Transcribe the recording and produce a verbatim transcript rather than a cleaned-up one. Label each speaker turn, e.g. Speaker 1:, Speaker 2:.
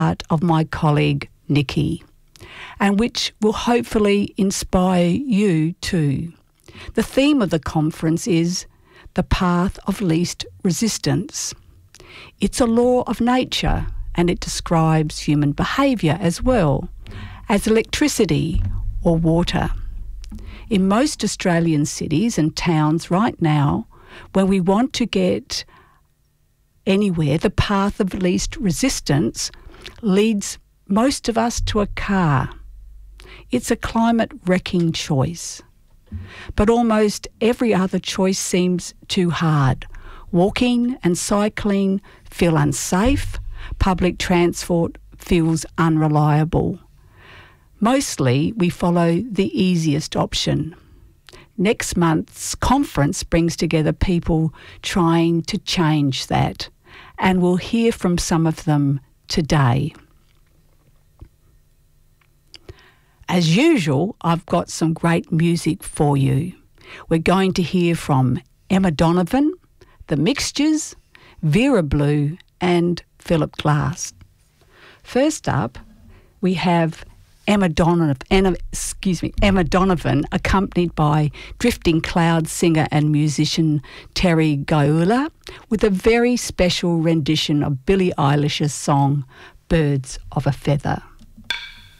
Speaker 1: of my colleague Nikki, and which will hopefully inspire you too. The theme of the conference is the path of least resistance. It's a law of nature, and it describes human behaviour as well as electricity or water. In most Australian cities and towns right now, when we want to get anywhere, the path of least resistance leads most of us to a car. It's a climate-wrecking choice. But almost every other choice seems too hard. Walking and cycling feel unsafe. Public transport feels unreliable. Mostly we follow the easiest option. Next month's conference brings together people trying to change that, and we'll hear from some of them today. As usual, I've got some great music for you. We're going to hear from Emma Donovan, The Mixtures, Vera Blue and Philip Glass. First up, we have Emma Donovan, Emma, excuse me, Emma Donovan, accompanied by Drifting Cloud singer and musician Terry Gaula, with a very special rendition of Billie Eilish's song, Birds of a Feather.